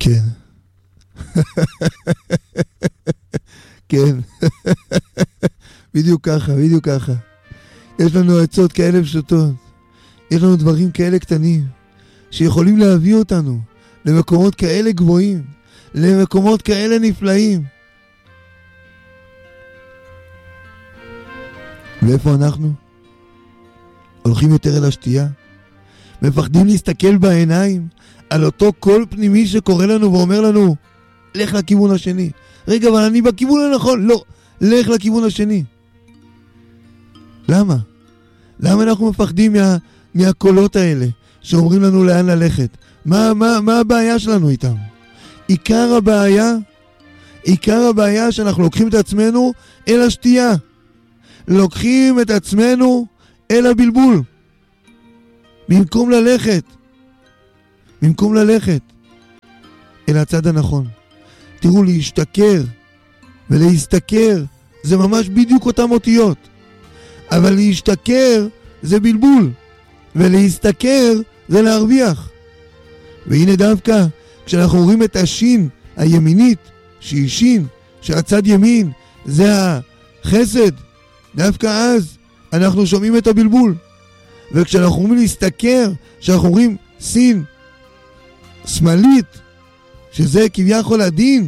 כן. כן. בדיוק ככה, בדיוק ככה. יש לנו עצות כאלה פשוטות. יש לנו דברים כאלה קטנים שיכולים להביא אותנו למקומות כאלה גבוהים, למקומות כאלה נפלאים. ואיפה אנחנו? הולכים יותר אל השתייה? מפחדים להסתכל בעיניים על אותו קול פנימי שקורא לנו ואומר לנו, לך לכיוון השני. רגע, אבל אני בכיוון הנכון. לא, לך לכיוון השני. למה? למה אנחנו מפחדים מהקולות האלה שאומרים לנו לאן ללכת? מה הבעיה שלנו איתם? עיקר הבעיה שאנחנו לוקחים את עצמנו אל השתייה. לוקחים את עצמנו אל הבלבול. במקום ללכת אל הצד הנכון. תראו, להשתכר ולהסתכר זה ממש בדיוק אותם אותיות. אבל להשתכר זה בלבול, ולהסתכר זה להרוויח. והנה דווקא כשאנחנו רואים את השין הימינית, שהיא שין, שהצד ימין זה החסד, דווקא אז אנחנו שומעים את הבלבול. וכשאנחנו אומרים להסתכר, כשאנחנו אומרים סין שמאלית, שזה כביכול הדין,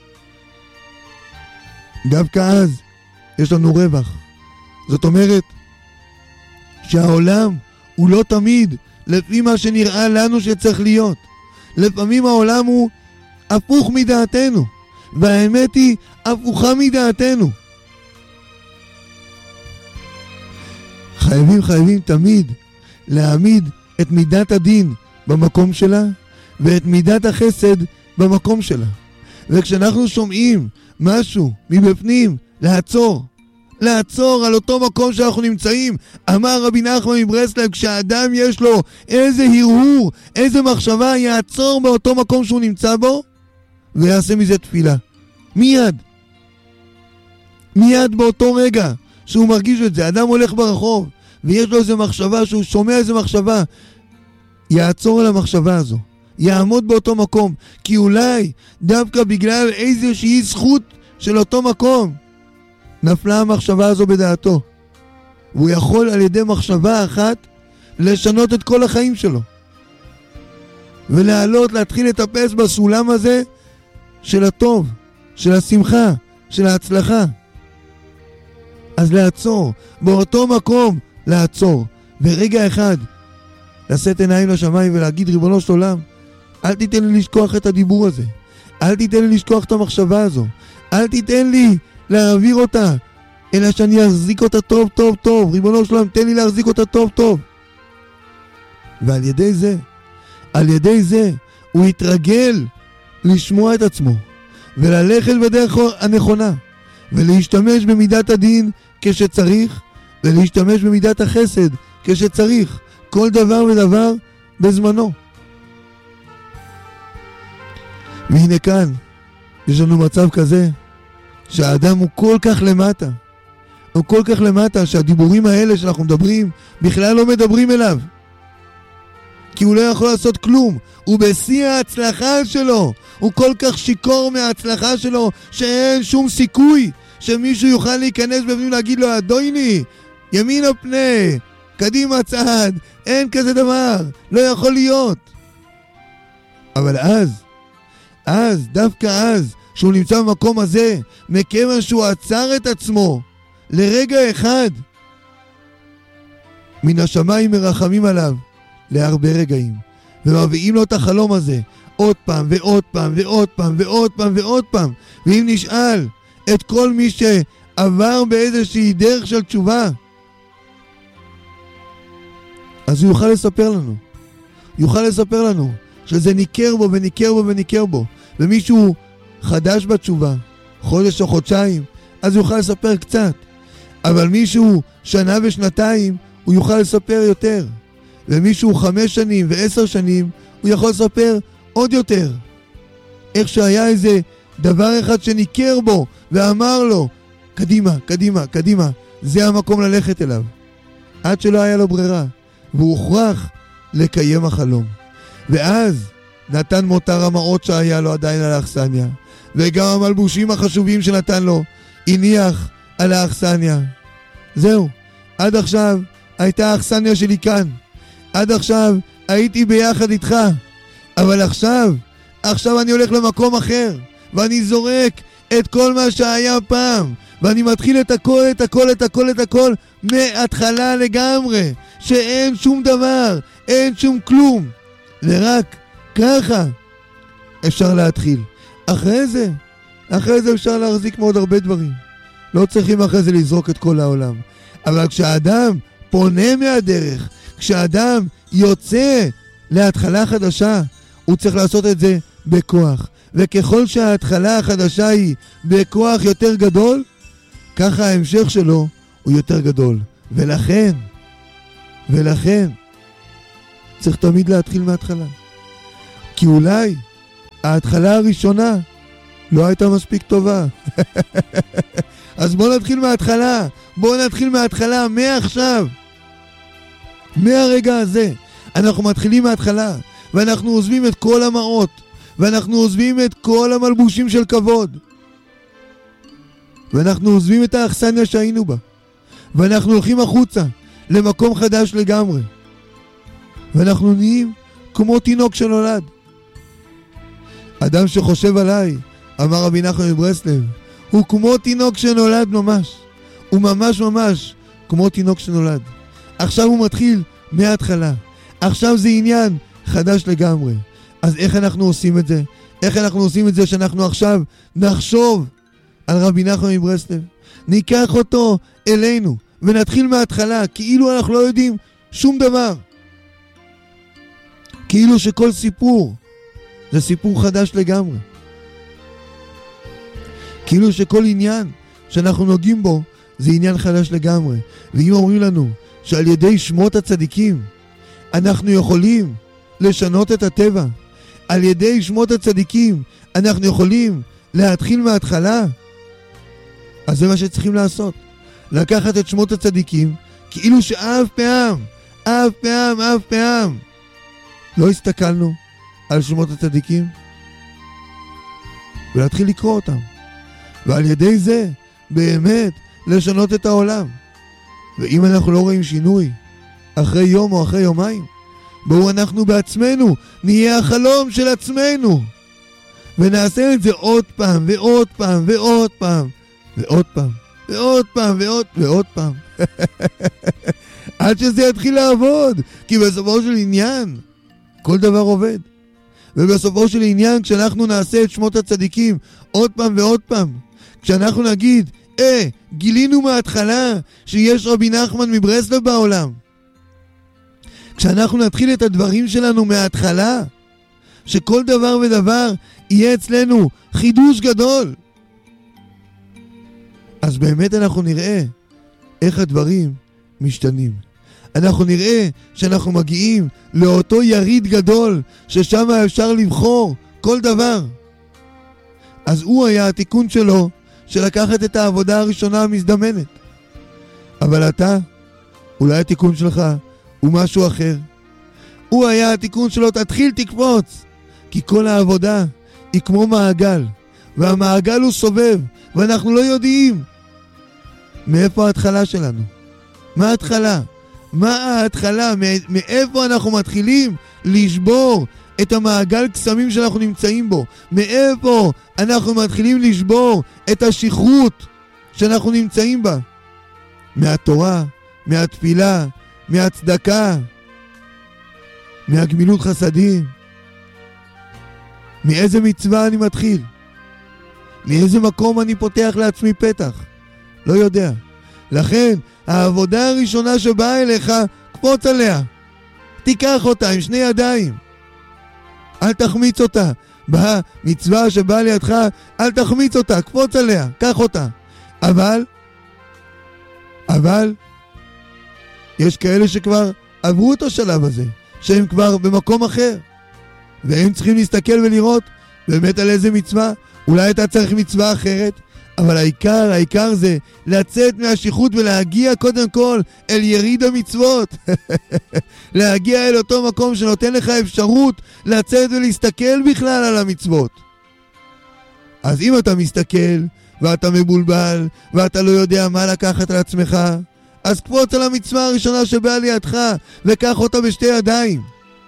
דווקא אז יש לנו רווח. זאת אומרת שהעולם הוא לא תמיד לפי מה שנראה לנו שצריך להיות. לפעמים העולם הוא הפוך מדעתנו, והאמת היא הפוכה מדעתנו. חייבים תמיד להעמיד את מידת הדין במקום שלה, ואת מידת החסד במקום שלה. וכשאנחנו שומעים משהו מבפנים, לעצור על אותו מקום שאנחנו נמצאים. אמר רבי נחמן מברסלב, כשאדם יש לו איזה הרהור, איזה מחשבה, יעצור באותו מקום שהוא נמצא בו ויעשה מזה תפילה. מיד באותו רגע שהוא מרגיש את זה. אדם הולך ברחוב ויש לו איזה מחשבה, שהוא שומע איזה מחשבה, יעצור על המחשבה הזו, יעמוד באותו מקום, כי אולי דווקא בגלל איזושהי זכות של אותו מקום נפלה המחשבה הזו בדעתו, והוא יכול על ידי מחשבה אחת לשנות את כל החיים שלו, ולעלות, להתחיל לטפס בסולם הזה של הטוב, של השמחה, של ההצלחה. אז לעצור, באותו מקום לעצור, ורגע אחד לשאת עיניים לשמיים ולהגיד, ריבונו של עולם, אל תיתן לי לשכוח את הדיבור הזה, אל תיתן לי לשכוח את המחשבה הזו, אל תיתן לי להעביר אותה, אלא שאני אחזיק אותה טוב טוב טוב. ריבונו של עולם, תן לי להחזיק אותה טוב טוב. ועל ידי זה הוא יתרגל לשמוע את עצמו וללכת בדרך הנכונה, ולהשתמש במידת הדין כשצריך, ולהשתמש במידת החסד כשצריך. כל דבר ודבר בזמנו. והנה כאן יש לנו מצב כזה שהאדם הוא כל כך למטה, שהדיבורים האלה שאנחנו מדברים בכלל לא מדברים אליו, כי הוא לא יכול לעשות כלום. הוא בשיא ההצלחה שלו, הוא כל כך שיקור מההצלחה שלו שאין שום סיכוי שמישהו יוכל להיכנס בפנים להגיד לו, אדוני, ימינה פנה, קדימה צעד, אין כזה דבר, לא יכול להיות. אבל דווקא אז שהוא נמצא במקום הזה, מכיוון שהוא עצר את עצמו לרגע אחד, מן השמיים מרחמים עליו להרבה רגעים, ומביאים לו את החלום הזה עוד פעם ועוד פעם ועוד פעם ועוד פעם ועוד פעם. ואם נשאל את כל מי שעבר באיזושהי דרך של תשובה, אז הוא יוכל לספר לנו שזה ניכר בו וניקר בו וניקר בו. ומישהו חדש בתשובה, חודש או חודשיים, אז הוא יוכל לספר קצת. אבל מישהו שנה ושנתיים, הוא יוכל לספר יותר. ומישהו 5 שנים ו10 שנים, הוא יכול לספר עוד יותר. איך שהיה איזה דבר אחד שניכר בו ואמר לו, קדימה, קדימה, קדימה, זה המקום ללכת אליו. עד שלא היה לו ברירה, והוא הוכרח לקיים החלום. ואז נתן מותר המעות שהיה לו עדיין על האכסניה, וגם המלבושים החשובים שנתן לו הניח על האכסניה. זהו, עד עכשיו הייתה האכסניה שלי כאן, עד עכשיו הייתי ביחד איתך, אבל עכשיו אני הולך למקום אחר, ואני זורק את כל מה שהיה פעם, ואני מתחיל את הכל מההתחלה לגמרי, שאין שום דבר, אין שום כלום, ורק ככה אפשר להתחיל. אחרי זה אפשר להחזיק מאוד הרבה דברים, לא צריכים אחרי זה לזרוק את כל העולם. אבל כשאדם פונה מהדרך, כשאדם יוצא להתחלה חדשה, הוא צריך לעשות את זה בכוח, וככל שההתחלה החדשה היא בכוח יותר גדול, ככה ההמשך שלו הוא יותר גדול. ולכן צריך תמיד להתחיל מההתחלה, כי אולי ההתחלה הראשונה לא הייתה מספיק טובה. אז בואו נתחיל מההתחלה, מעכשיו, מהרגע הזה אנחנו מתחילים מההתחלה, ואנחנו עוזבים את כל המעות, ואנחנו עוזבים את כל המלבושים של כבוד, ואנחנו עוזבים את האכסניה שהיינו בה, ואנחנו הולכים החוצה למקום חדש לגמרי, ואנחנו נהיים כמו תינוק שנולד. אדם שחושב עליי, אמר רבי נחמן מברסלב, הוא כמו תינוק שנולד ממש, הוא ממש כמו תינוק שנולד. עכשיו הוא מתחיל מההתחלה, עכשיו זה עניין חדש לגמרי. אז איך אנחנו עושים את זה? איך אנחנו עושים את זה שאנחנו עכשיו נחשוב על רבי נחמן מברסלב, ניקח אותו אלינו ונתחיל מההתחלה, כאילו אנחנו לא יודעים שום דבר, כאילו שכל סיפור זה סיפור חדש לגמרי, כאילו שכל עניין שאנחנו נוגעים בו זה עניין חדש לגמרי. ואם אומרים לנו שעל ידי שמות הצדיקים אנחנו יכולים לשנות את הטבע, על ידי שמות הצדיקים אנחנו יכולים להתחיל מההתחלה, אז זה מה שצריכים לעשות, לקחת את שמות הצדיקים, כאילו שאף פעם לא הסתכלנו על שמות הצדיקים, ולהתחיל לקרוא אותם, ועל ידי זה באמת לשנות את העולם. ואם אנחנו לא רואים שינוי אחרי יום או אחרי יומיים, בואו אנחנו בעצמנו נהיה החלום של עצמנו, ונעשה את זה עוד פעם ועוד פעם ועוד פעם ועוד פעם ועוד פעם ועוד פעם עד שזה יתחיל לעבוד. כי בסופו של עניין כל דבר עובד, ובסופו של עניין כשאנחנו נעשה את שמות הצדיקים עוד פעם ועוד פעם, כשאנחנו נגיד גילינו מההתחלה שיש רבי נחמן מברסלב בעולם, כשאנחנו נתחיל את הדברים שלנו מההתחלה, שכל דבר ודבר יהיה אצלנו חידוש גדול, אז באמת אנחנו נראה איך הדברים משתנים. אנחנו נראה שאנחנו מגיעים לאותו יריד גדול ששם אפשר לבחור כל דבר. אז הוא היה התיקון שלו, של לקחת את העבודה הראשונה המזדמנת. אבל אתה, אולי התיקון שלך הוא משהו אחר. הוא היה התיקון שלו, תתחיל תקפוץ, כי כל העבודה היא כמו מעגל, והמעגל הוא סובב, ואנחנו לא יודעים מאיפה ההתחלה שלנו. מה ההתחלה? מאיפה אנחנו מתחילים לשבור את המעגל קסמים שאנחנו נמצאים בו? מאיפה אנחנו מתחילים לשבור את השכרות שאנחנו נמצאים בה? מהתורה, מהתפילה, מהצדקה, מהגמילות חסדים. מאיזה מצווה אני מתחיל? מאיזה מקום אני פותח לעצמי פתח? לא יודע. לכן העבודה הראשונה שבאה אליך, קפוץ עליה, תיקח אותה עם שני ידיים, אל תחמיץ אותה. במצווה שבאה לידך, אל תחמיץ אותה, קפוץ עליה, קח אותה. אבל יש כאלה שכבר עברו את השלב הזה, שהם כבר במקום אחר, והם צריכים להסתכל ולראות באמת על איזה מצווה. אולי אתה צריך מצווה אחרת, אבל העיקר זה לצאת מהשליחות ולהגיע קודם כל אל יריד המצוות. להגיע אל אותו מקום שנותן לך אפשרות לצאת ולהסתכל בכלל על המצוות. אז אם אתה מסתכל ואתה מבולבל ואתה לא יודע מה לקחת על עצמך, אז קפוץ על המצווה הראשונה שבאה לידך וקח אותה בשתי ידיים.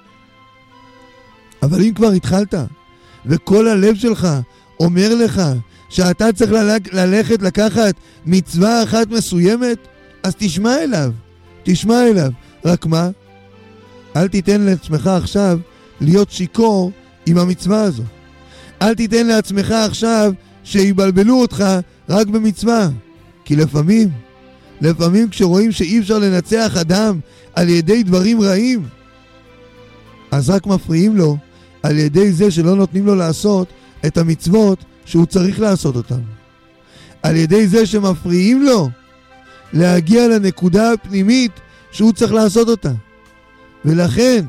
אבל אם כבר התחלת וכל הלב שלך אומר לך שאתה צריך ללכת לקחת מצווה אחת מסוימת, אז תשמע אליו. רק מה? אל תיתן לעצמך עכשיו להיות שיקור עם המצווה הזו. אל תיתן לעצמך עכשיו שיבלבלו אותך רק במצווה. כי לפעמים כשרואים שאי אפשר לנצח אדם על ידי דברים רעים, אז רק מפריעים לו על ידי זה שלא נותנים לו לעשות את המצוות שהוא צריך לעשות אותם. על ידי זה שמפריעים לו להגיע לנקודה הפנימית שהוא צריך לעשות אותה. ולכן,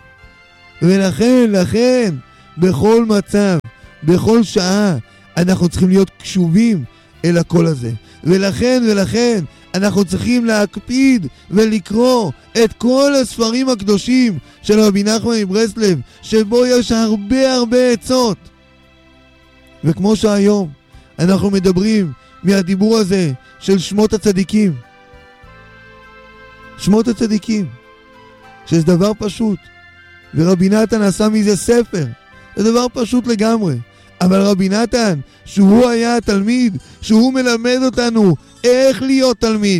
בכל מצב, בכל שעה, אנחנו צריכים להיות קשובים אל הקול הזה. ולכן, אנחנו צריכים להקפיד ולקרוא את כל הספרים הקדושים של רבי נחמן מברסלב, שבו יש הרבה עצות. וכמו שהיום אנחנו מדברים מהדיבור הזה של שמות הצדיקים, שזה דבר פשוט, ורבי נתן עשה מזה ספר, זה דבר פשוט לגמרי. אבל רבי נתן, שהוא היה התלמיד, שהוא מלמד אותנו איך להיות תלמיד,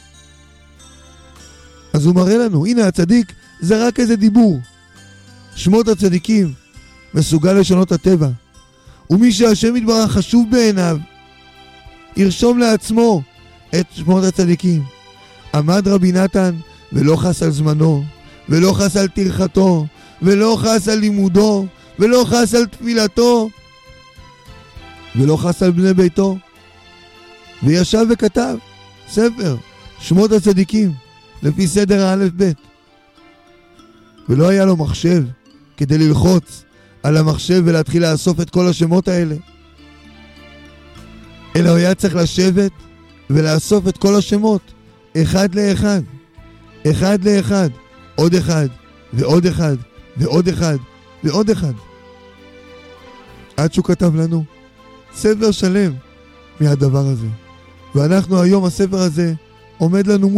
אז הוא מראה לנו, הנה הצדיק זה רק איזה דיבור. שמות הצדיקים מסוגל לשנות הטבע, ומי שהשם יתברך חשוב בעיניו ירשום לעצמו את שמות הצדיקים. עמד רבי נתן ולא חס על זמנו, ולא חס על טרחתו, ולא חס על לימודו, ולא חס על תפילתו, ולא חס על בני ביתו, וישב וכתב ספר שמות הצדיקים לפי סדר האלף בית. ולא היה לו מחשב כדי ללחוץ על המחשב ולהתחיל לאסוף את כל השמות האלה, אלא הוא היה צריך לשבת ולאסוף את כל השמות אחד לאחד, עוד אחד ועוד אחד ועוד אחד ועוד אחד, עד שהוא כתב לנו ספר שלם מהדבר הזה. ואנחנו היום, הספר הזה עומד לנו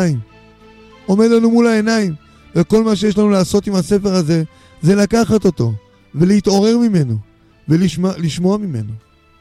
מול העיניים, וכל מה שיש לנו לעשות עם הספר הזה זה לקחת אותו ולהתעורר ממנו ולשמוע ממנו.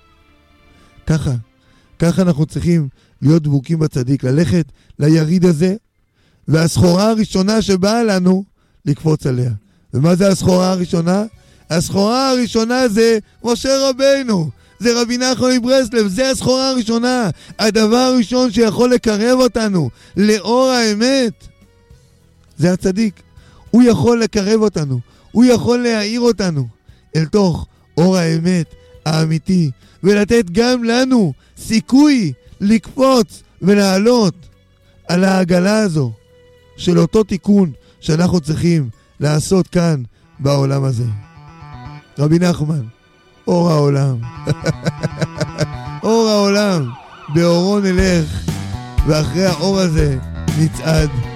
ככה אנחנו צריכים להיות דבוקים בצדיק, ללכת ליריד הזה, והסחורה הראשונה שבאה לנו לקפוץ עליה. ומה זה הסחורה הראשונה? הסחורה הראשונה זה משה רבינו, זה רבי נחמן מברסלב, זה הסחורה הראשונה. הדבר הראשון שיכול לקרב אותנו לאור האמת זה הצדיק. הוא יכול לקרב אותנו, הוא יכול להאיר אותנו אל תוך אור האמת האמיתי, ולתת גם לנו סיכוי לקפוץ ולעלות על העגלה הזו של אותו תיקון שאנחנו צריכים לעשות כאן בעולם הזה. רבי נחמן, אור העולם. אור העולם, באורו נלך, ואחרי האור הזה נצעד.